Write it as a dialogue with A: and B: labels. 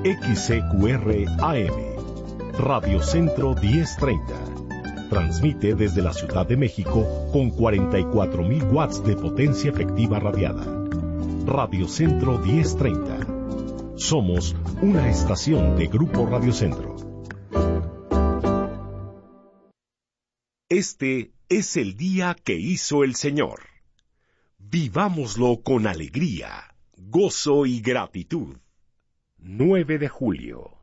A: XCQR AM, Radio Centro 1030. Transmite desde la Ciudad de México con 44.000 watts de potencia efectiva radiada. Radio Centro 1030. Somos una estación de Grupo Radio Centro. Este es el día que hizo el Señor. Vivámoslo con alegría, gozo y gratitud. 9 de julio.